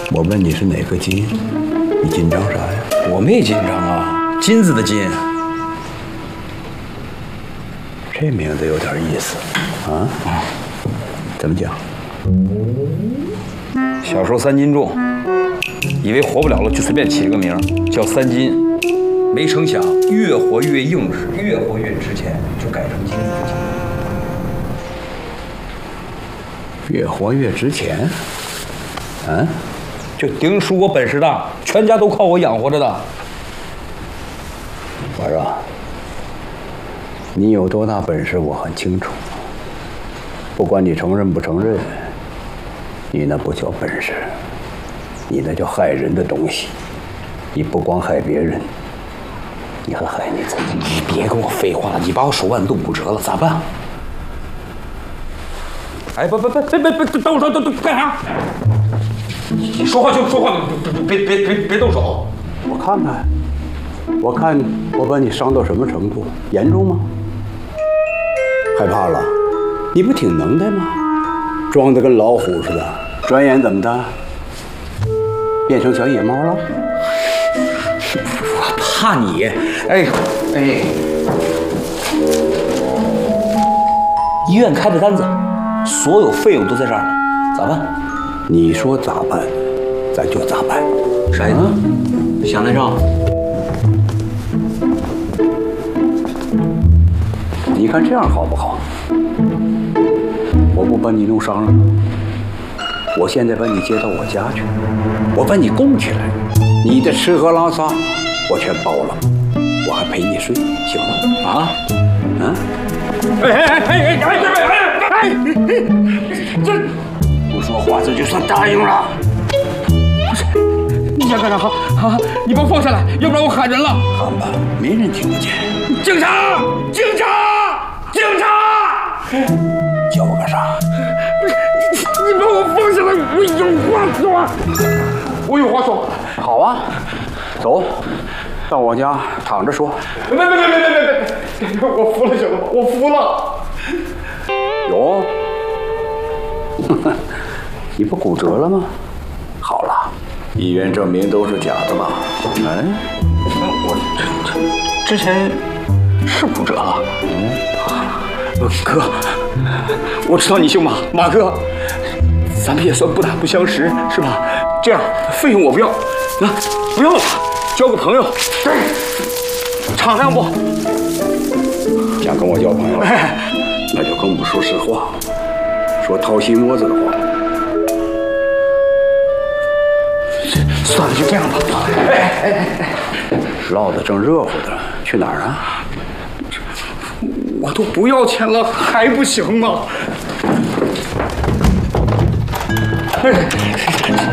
我问你是哪个金？你紧张啥呀？ 我没紧张啊，金子的金。 这名字有点意思啊。怎么讲？ 小时候3斤重，以为活不了了，就随便起了个名叫3斤。没成想越活越硬实，越活越值钱，就改成金子的金。 越活越值钱。啊？ 就丁叔我本事大，全家都靠我养活着的。 我说，你有多大本事我很清楚，不管你承认不承认，你那不叫本事，你那叫害人的东西。你不光害别人，你还害你自己。 你别跟我废话了，你把我手腕都骨折了，咋办？哎，别，等我说，干啥？你说话就说话，别动手。 我看我把你伤到什么程度？严重吗？害怕了？你不挺能耐吗？装得跟老虎似的，转眼怎么的？变成小野猫了？ 我怕你。哎，医院开的单子，所有费用都在这儿呢，咋办？ 你说咋办，咱就咋办。 啥意思？想赖账？ 你看这样好不好？我不把你弄伤了，我现在把你接到我家去，我把你供起来，你的吃喝拉撒我全包了，我还陪你睡，行吗？啊？这不说话，这就算答应了。 你想干啥？啊！你把我放下来，要不然我喊人了。 喊吧，没人听得见。 警察！警察！警察！ 叫我干啥？ 你把我放下来，我有话说。我有话说。 好啊，走，到我家躺着说。 别！我服了，行了吗？我服了。 有？你不骨折了吗？好了，医院证明都是假的嘛。 我之前是骨折了。哥，我知道你姓马，马哥，咱们也算不打不相识，是吧？这样，费用我不要，啊，不要了，交个朋友，敞亮不？ 想跟我交朋友，那就跟我们说实话，说掏心窝子的话。 算了，就这样吧。 唠得正热乎的，去哪儿啊？ 我都不要钱了，还不行吗？